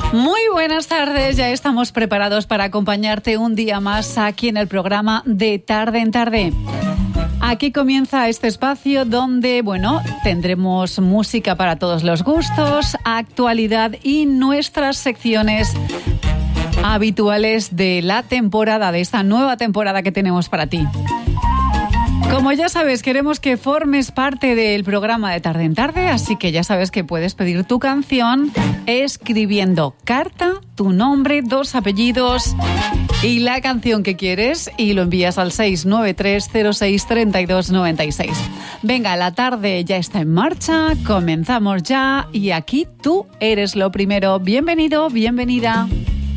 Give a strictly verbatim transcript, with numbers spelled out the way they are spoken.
Muy buenas tardes, ya estamos preparados para acompañarte un día más aquí en el programa de Tarde en Tarde. Aquí comienza este espacio donde, bueno, tendremos música para todos los gustos, actualidad y nuestras secciones habituales de la temporada, de esta nueva temporada que tenemos para ti. Como ya sabes, queremos que formes parte del programa de Tarde en Tarde, así que ya sabes que puedes pedir tu canción escribiendo carta, tu nombre, dos apellidos y la canción que quieres y lo envías al seis nueve tres cero seis tres dos nueve seis. Venga, la tarde ya está en marcha, comenzamos ya y aquí tú eres lo primero. Bienvenido, bienvenida.